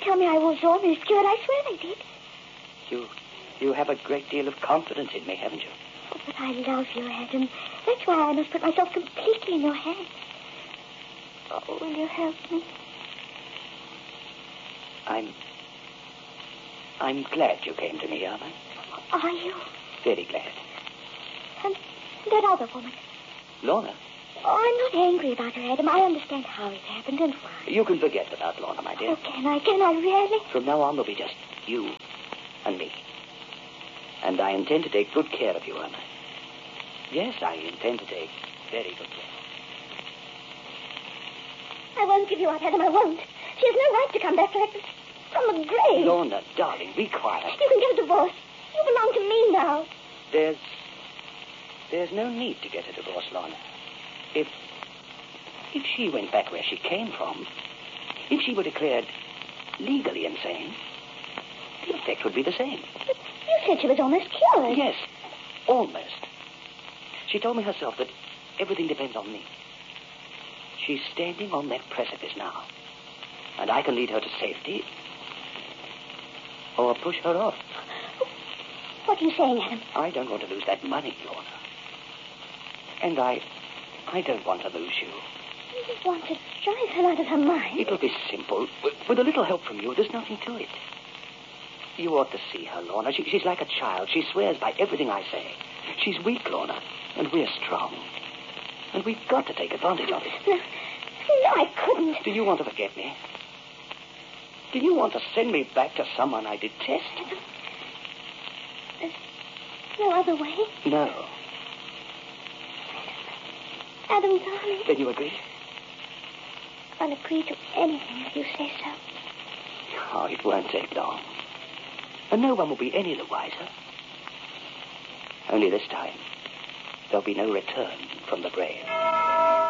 tell me I was all rescued. I swear they did. You have a great deal of confidence in me, haven't you? Oh, but I love you, Adam. That's why I must put myself completely in your hands. Oh, will you help me? I'm glad you came to me, aren't I? Are you? Very glad. And that other woman. Lorna? Oh, I'm not angry about her, Adam. I understand how it happened and why. You can forget about Lorna, my dear. Oh, can I? Can I really? From now on, there'll be just you and me. And I intend to take good care of you, Emma. Yes, I intend to take very good care. I won't give you up, Adam. I won't. She has no right to come back like this from the grave. Lorna, darling, be quiet. You can get a divorce. You belong to me now. There's no need to get a divorce, Lorna. If she went back where she came from, if she were declared legally insane, the effect would be the same. But you said she was almost cured. Yes, almost. She told me herself that everything depends on me. She's standing on that precipice now, and I can lead her to safety or push her off. What are you saying, Adam? I don't want to lose that money, Lorna. And I don't want to lose you. You want to drive her out of her mind? It'll be simple. With a little help from you, there's nothing to it. You ought to see her, Lorna. She's like a child. She swears by everything I say. She's weak, Lorna, and we're strong. And we've got to take advantage of it. No, I couldn't. Do you want to forget me? Do you want to send me back to someone I detest? There's no other way? No. Adam, darling. Then you agree? I'll agree to anything if you say so. Oh, it won't take long. And no one will be any the wiser. Only this time, there'll be no return from the grave.